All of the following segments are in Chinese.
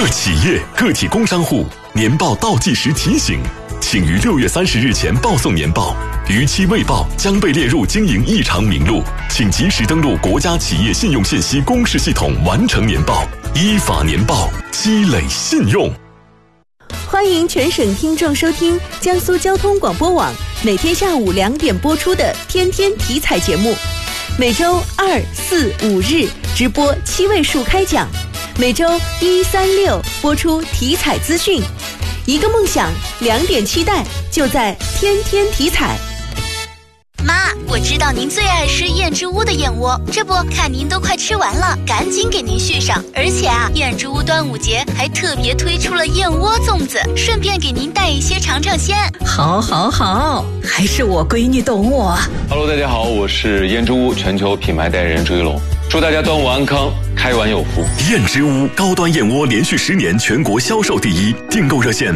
各企业、个体工商户年报倒计时提醒，请于6月30日前报送年报，逾期未报将被列入经营异常名录，请及时登录国家企业信用信息公示系统完成年报，依法年报，积累信用。 欢迎全省听众收听江苏交通广播网每天下午2点播出的天天体彩节目，每周2、4、5日直播7位数开讲，每周1、3、6播出体彩资讯。一个梦想，2点期待，就在天天体彩。 妈，我知道您最爱吃燕之屋的燕窝，这不看您都快吃完了，赶紧给您续上。而且燕之屋端午节还特别推出了燕窝粽子，顺便给您带一些尝尝鲜。 好，还是我闺女懂我。 Hello， 大家好，我是燕之屋全球品牌代言人朱一龙，祝大家端午安康，开碗有福。 燕之屋高端燕窝连续10年全国销售第一，订购热线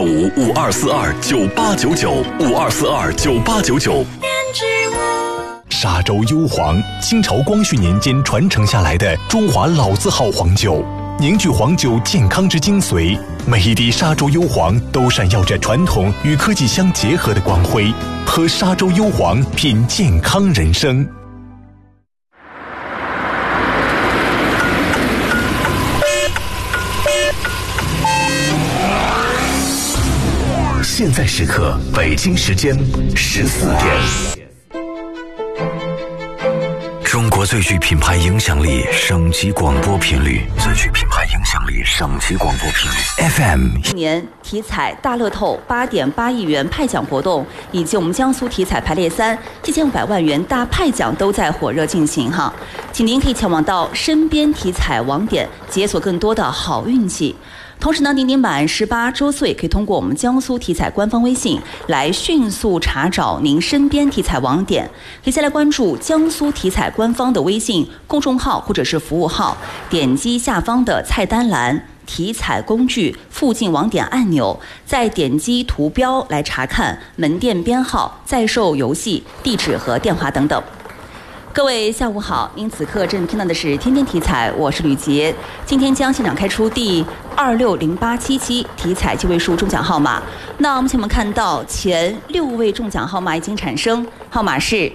025-5242-9899，5242-9899。 沙洲幽黄，清朝光绪年间传承下来的中华老字号黄酒，凝聚黄酒健康之精髓。每一滴沙洲幽黄都闪耀着传统与科技相结合的光辉，喝沙洲幽黄，品健康人生。现在时刻，北京时间14点。中国最具品牌影响力省级广播频率，最具品牌影响力省级广播频率 FM。 今年体彩大乐透8.8亿元派奖活动，以及我们江苏体彩排列37500万元大派奖都在火热进行哈，请您可以前往到身边体彩网点解锁更多的好运气。同时呢，您满18周岁可以通过我们江苏体彩官方微信来迅速查找您身边体彩网点，可以再来关注江苏体彩官方的微信公众号或者是服务号，点击下方的菜单栏体彩工具附近网点按钮，再点击图标来查看门店编号、在售游戏地址和电话等等。各位下午好，您此刻正听到的是天天体彩，我是吕杰。今天将现场开出第260877体彩7位数中奖号码。那我们前面看到前6位中奖号码已经产生，号码是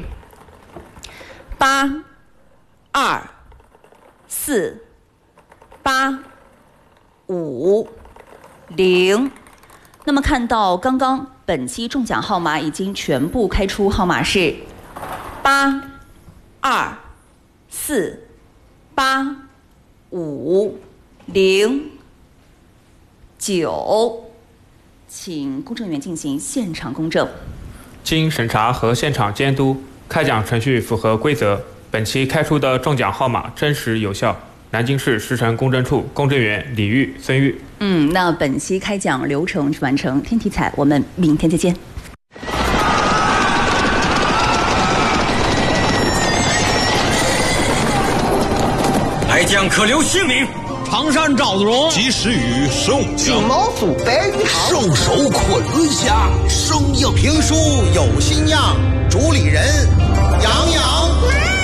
8、2、4、8、5、0。那么看到刚刚本期中奖号码已经全部开出，号码是8、2、4、8、5、0、9，请公证员进行现场公证。 经审查和现场监督，开奖程序符合规则，本期开出的中奖号码真实有效。南京市石城公证处公证员李玉、孙玉。 那本期开奖流程完成，天体彩，我们明天再见。 来将可留姓名： 常山赵子荣、 及时雨宋江、 金毛鼠白玉堂、 兽首昆仑侠、 生硬评书有新样，主理人杨洋。